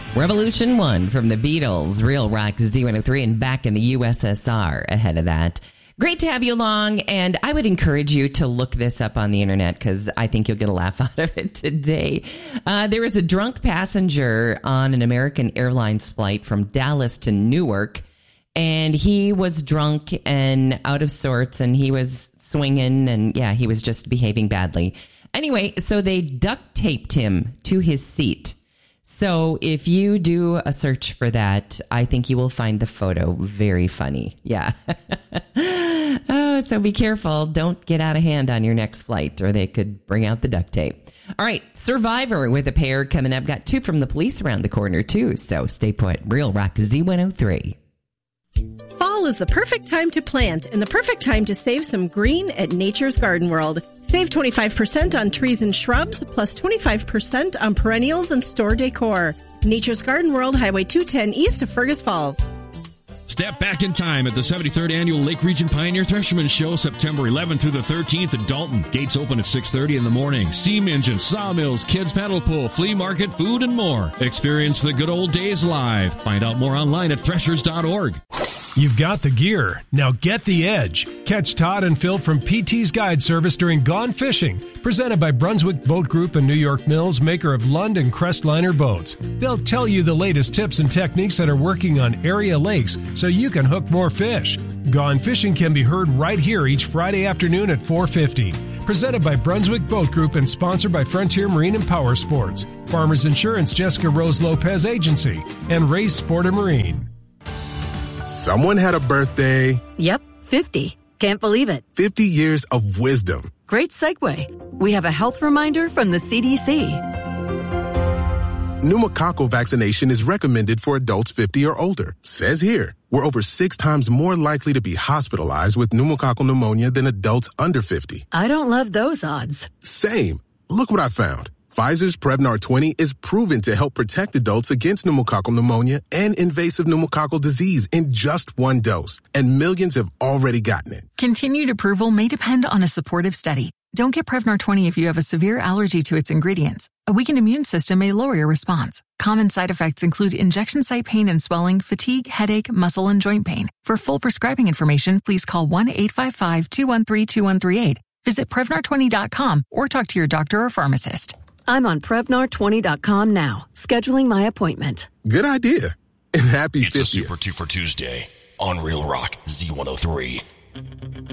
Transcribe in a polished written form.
Revolution 1 from the Beatles, Real Rock Z103, and back in the USSR ahead of that. Great to have you along, and I would encourage you to look this up on the internet because I think you'll get a laugh out of it today. There was a drunk passenger on an American Airlines flight from Dallas to Newark, and he was drunk and out of sorts, and he was swinging, and he was just behaving badly. Anyway, so they duct taped him to his seat. So if you do a search for that, I think you will find the photo very funny. Yeah. So be careful. Don't get out of hand on your next flight or they could bring out the duct tape. All right. Survivor with a pair coming up. Got 2 from the police around the corner, too. So stay put. Real Rock Z103. Fall is the perfect time to plant and the perfect time to save some green at Nature's Garden World. Save 25% on trees and shrubs, plus 25% on perennials and store decor. Nature's Garden World, Highway 210 east of Fergus Falls. Step back in time at the 73rd Annual Lake Region Pioneer Thresherman Show, September 11th through the 13th in Dalton. Gates open at 6:30 in the morning. Steam engines, sawmills, kids paddle pool, flea market, food, and more. Experience the good old days live. Find out more online at threshers.org. You've got the gear. Now get the edge. Catch Todd and Phil from PT's Guide Service during Gone Fishing, presented by Brunswick Boat Group and New York Mills, maker of Lund and Crestliner boats. They'll tell you the latest tips and techniques that are working on area lakes so you can hook more fish. Gone Fishing can be heard right here each Friday afternoon at 4:50. Presented by Brunswick Boat Group and sponsored by Frontier Marine and Power Sports, Farmers Insurance, Jessica Rose Lopez Agency, and Race Sporter Marine. Someone had a birthday. Yep, 50. Can't believe it. 50 years of wisdom. Great segue. We have a health reminder from the CDC. Pneumococcal vaccination is recommended for adults 50 or older. Says here, we're over 6 times more likely to be hospitalized with pneumococcal pneumonia than adults under 50. I don't love those odds. Same. Look what I found. Pfizer's Prevnar 20 is proven to help protect adults against pneumococcal pneumonia and invasive pneumococcal disease in just 1 dose. And millions have already gotten it. Continued approval may depend on a supportive study. Don't get Prevnar 20 if you have a severe allergy to its ingredients. A weakened immune system may lower your response. Common side effects include injection site pain and swelling, fatigue, headache, muscle, and joint pain. For full prescribing information, please call 1-855-213-2138. Visit Prevnar20.com or talk to your doctor or pharmacist. I'm on Prevnar20.com now, scheduling my appointment. Good idea. And happy 50th. It's a Super 2 for Tuesday on Real Rock Z103.